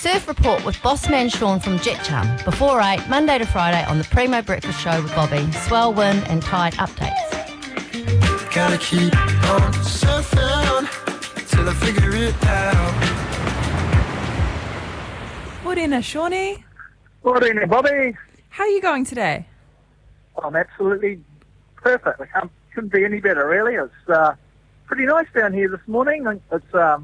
Surf Report with Bossman Sean from Jet Charm. Before 8, Monday to Friday on the Primo Breakfast Show with Bobby. Swell, wind and tide updates. Gotta keep on surfing till I figure it out. Morena, Shawnee. Morena, Bobby. How are you going today? I'm absolutely perfect. Couldn't be any better, really. It's pretty nice down here this morning. It's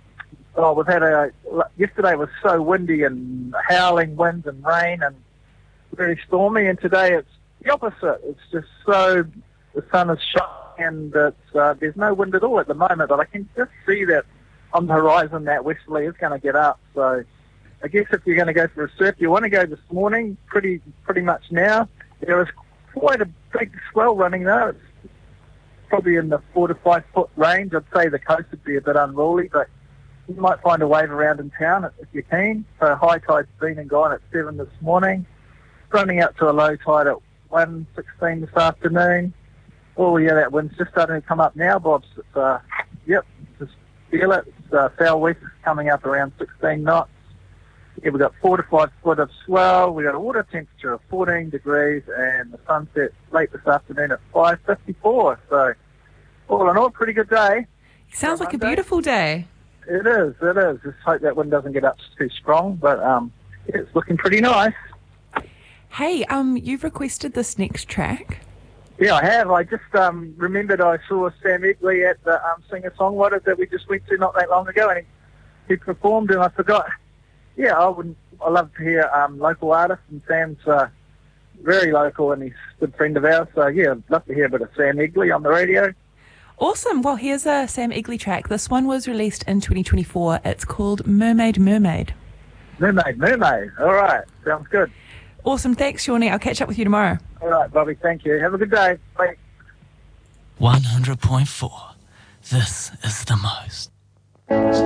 yesterday was so windy and howling winds and rain and very stormy, and today it's the opposite. It's just the sun is shining and there's no wind at all at the moment, but I can just see that on the horizon that westerly is going to get up. So I guess if you're going to go for a surf, you want to go this morning, pretty much now. There is quite a big swell running though. It's probably in the 4 to 5 foot range. I'd say the coast would be a bit unruly, but you might find a wave around in town if you're keen. So high tide's been and gone at 7 this morning, running out to a low tide at 1:16 this afternoon. Oh yeah, that wind's just starting to come up now, Bob. It's, just feel it. It's southwest coming up around 16 knots. Yeah, we've got 4 to 5 foot of swell. We've got a water temperature of 14 degrees and the sunset late this afternoon at 5:54. So all in all, pretty good day. Sounds like a beautiful day. It is. Just hope that wind doesn't get up too strong, but it's looking pretty nice. Hey, you've requested this next track. Yeah, I have. I just remembered I saw Sam Egley at the singer-songwriter that we just went to not that long ago, and he performed, and I forgot. Yeah, I love to hear local artists, and Sam's very local, and he's a good friend of ours. So yeah, I'd love to hear a bit of Sam Egley on the radio. Awesome. Well, here's a Sam Egley track. This one was released in 2024. It's called Mermaid, Mermaid. Mermaid. All right. Sounds good. Awesome. Thanks, Shawnee. I'll catch up with you tomorrow. All right, Bobby. Thank you. Have a good day. Bye. 100.4. This is the most.